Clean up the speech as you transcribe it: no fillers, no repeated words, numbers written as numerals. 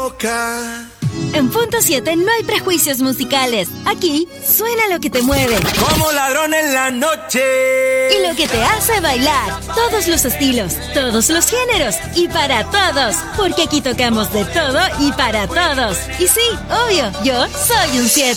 boca. En Punto 7 no hay prejuicios musicales. Aquí suena lo que te mueve. Como ladrón en la noche. Y lo que te hace bailar. Todos los estilos, todos los géneros y para todos. Porque aquí tocamos de todo y para todos. Y sí, obvio, yo soy un 7.